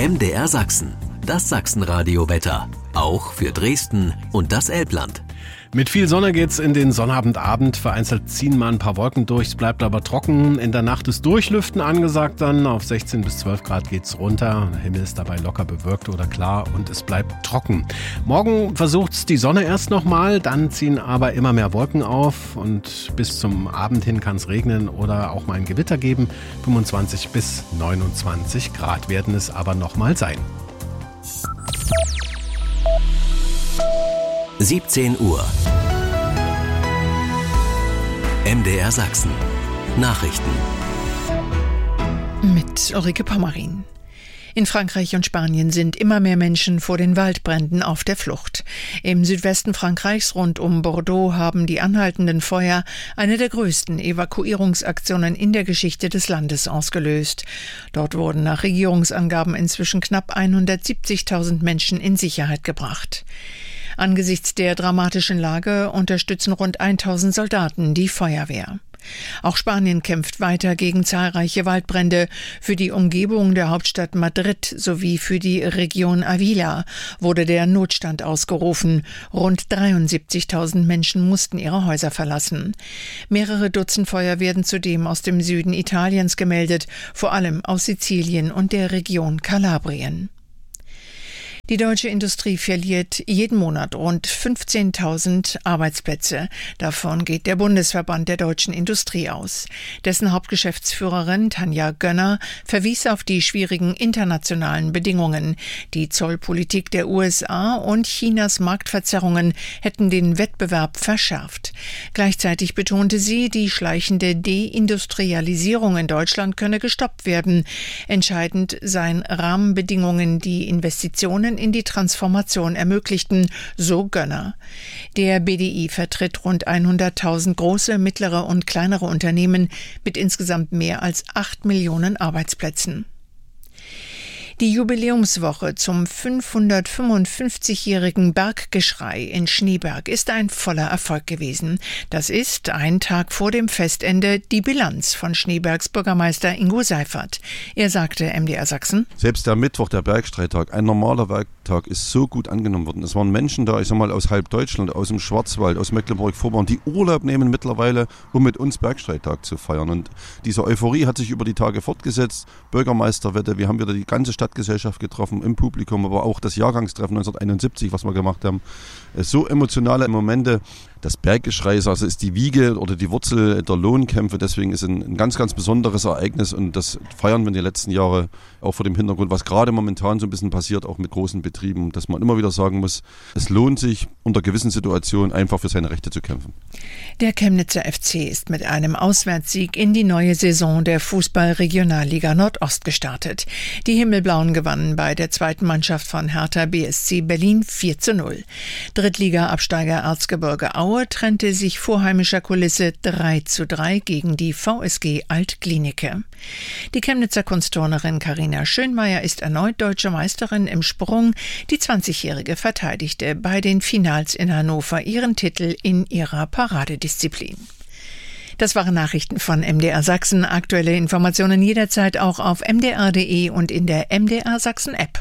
MDR Sachsen, das Sachsenradio-Wetter. Auch für Dresden und das Elbland. Mit viel Sonne geht's in den Sonnabendabend. Vereinzelt ziehen mal ein paar Wolken durch, es bleibt aber trocken. In der Nacht ist Durchlüften angesagt dann. Auf 16 bis 12 Grad geht's runter. Der Himmel ist dabei locker bewölkt oder klar und es bleibt trocken. Morgen versucht's die Sonne erst nochmal, dann ziehen aber immer mehr Wolken auf. Und bis zum Abend hin kann's regnen oder auch mal ein Gewitter geben. 25 bis 29 Grad werden es aber nochmal sein. 17 Uhr. MDR Sachsen. Nachrichten. Mit Ulrike Pommerin. In Frankreich und Spanien sind immer mehr Menschen vor den Waldbränden auf der Flucht. Im Südwesten Frankreichs rund um Bordeaux haben die anhaltenden Feuer eine der größten Evakuierungsaktionen in der Geschichte des Landes ausgelöst. Dort wurden nach Regierungsangaben inzwischen knapp 170.000 Menschen in Sicherheit gebracht. Angesichts der dramatischen Lage unterstützen rund 1.000 Soldaten die Feuerwehr. Auch Spanien kämpft weiter gegen zahlreiche Waldbrände. Für die Umgebung der Hauptstadt Madrid sowie für die Region Ávila wurde der Notstand ausgerufen. Rund 73.000 Menschen mussten ihre Häuser verlassen. Mehrere Dutzend Feuer werden zudem aus dem Süden Italiens gemeldet, vor allem aus Sizilien und der Region Kalabrien. Die deutsche Industrie verliert jeden Monat rund 15.000 Arbeitsplätze. Davon geht der Bundesverband der deutschen Industrie aus. Dessen Hauptgeschäftsführerin Tanja Gönner verwies auf die schwierigen internationalen Bedingungen. Die Zollpolitik der USA und Chinas Marktverzerrungen hätten den Wettbewerb verschärft. Gleichzeitig betonte sie, die schleichende Deindustrialisierung in Deutschland könne gestoppt werden. Entscheidend seien Rahmenbedingungen, die Investitionen in die Transformation ermöglichten, so Gönner. Der BDI vertritt rund 100.000 große, mittlere und kleinere Unternehmen mit insgesamt mehr als 8 Millionen Arbeitsplätzen. Die Jubiläumswoche zum 555-jährigen Berggeschrei in Schneeberg ist ein voller Erfolg gewesen. Das ist, einen Tag vor dem Festende, die Bilanz von Schneebergs Bürgermeister Ingo Seifert. Er sagte MDR Sachsen: Selbst der Mittwoch, der Bergstreittag, ein normaler Werktag, ist so gut angenommen worden. Es waren Menschen da, ich sag mal, aus halb Deutschland, aus dem Schwarzwald, aus Mecklenburg-Vorpommern, die Urlaub nehmen mittlerweile, um mit uns Bergstreittag zu feiern. Und diese Euphorie hat sich über die Tage fortgesetzt. Bürgermeisterwette, wir haben wieder die ganze Stadtgesellschaft getroffen, im Publikum, aber auch das Jahrgangstreffen 1971, was wir gemacht haben. So emotionale Momente. Das Berggeschrei ist die Wiege oder die Wurzel der Lohnkämpfe. Deswegen ist ein ganz, ganz besonderes Ereignis und das feiern wir in den letzten Jahren auch vor dem Hintergrund, was gerade momentan so ein bisschen passiert, auch mit großen Betrieben, dass man immer wieder sagen muss, es lohnt sich unter gewissen Situationen einfach für seine Rechte zu kämpfen. Der Chemnitzer FC ist mit einem Auswärtssieg in die neue Saison der Fußball-Regionalliga Nordost gestartet. Die Himmelblauen gewannen bei der zweiten Mannschaft von Hertha BSC Berlin 4:0. Drittliga-Absteiger Erzgebirge Aue trennte sich vor heimischer Kulisse 3:3 gegen die VSG Alt-Glienicke. Die Chemnitzer Kunstturnerin Carina Schönmeier ist erneut deutsche Meisterin im Sprung. Die 20-Jährige verteidigte bei den Finals in Hannover ihren Titel in ihrer Paradedisziplin. Das waren Nachrichten von MDR Sachsen. Aktuelle Informationen jederzeit auch auf mdr.de und in der MDR Sachsen App.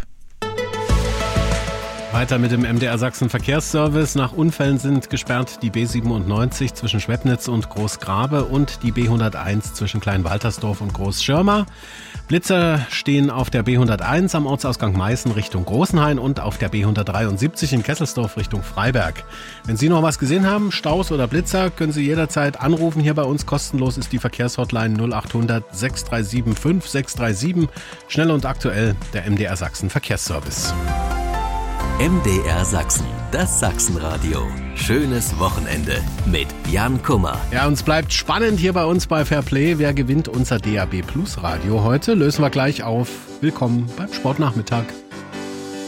Weiter mit dem MDR Sachsen Verkehrsservice. Nach Unfällen sind gesperrt die B97 zwischen Schwebnitz und Großgrabe und die B101 zwischen Kleinwaltersdorf und Großschirma. Blitzer stehen auf der B101 am Ortsausgang Meißen Richtung Großenhain und auf der B173 in Kesselsdorf Richtung Freiberg. Wenn Sie noch was gesehen haben, Staus oder Blitzer, können Sie jederzeit anrufen. Hier bei uns kostenlos ist die Verkehrshotline 0800 637 5637. Schnell und aktuell der MDR Sachsen Verkehrsservice. MDR Sachsen, das Sachsenradio. Schönes Wochenende mit Jan Kummer. Ja, uns bleibt spannend hier bei uns bei Fairplay. Wer gewinnt unser DAB Plus Radio heute? Lösen wir gleich auf. Willkommen beim Sportnachmittag.